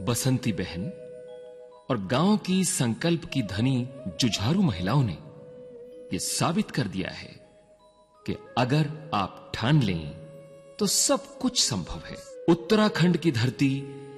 बसंती बहन और गांव की संकल्प की धनी जुझारू महिलाओं ने यह साबित कर दिया है कि अगर आप ठान लें तो सब कुछ संभव है। उत्तराखंड की धरती